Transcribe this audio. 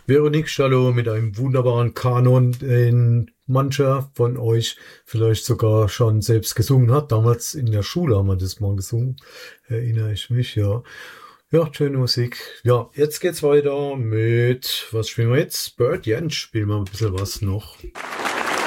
Veronique Schallow mit einem wunderbaren Kanon, den mancher von euch vielleicht sogar schon selbst gesungen hat. Damals in der Schule haben wir das mal gesungen, erinnere ich mich, ja. Ja, schöne Musik. Ja, jetzt geht's weiter mit, was spielen wir jetzt? Bird Jens spielen wir ein bisschen was noch.